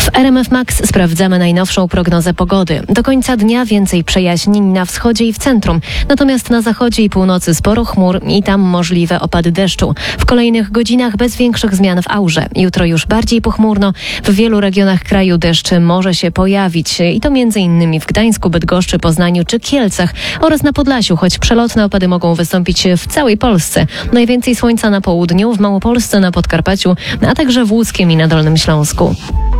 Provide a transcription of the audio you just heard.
W RMF Max sprawdzamy najnowszą prognozę pogody. Do końca dnia więcej przejaśnień na wschodzie i w centrum. Natomiast na zachodzie i północy sporo chmur i tam możliwe opady deszczu. W kolejnych godzinach bez większych zmian w aurze. Jutro już bardziej pochmurno. W wielu regionach kraju deszcz może się pojawić. I to m.in. w Gdańsku, Bydgoszczy, Poznaniu czy Kielcach oraz na Podlasiu, choć przelotne opady mogą wystąpić w całej Polsce. Najwięcej słońca na południu, w Małopolsce, na Podkarpaciu, a także w Łódzkiem i na Dolnym Śląsku.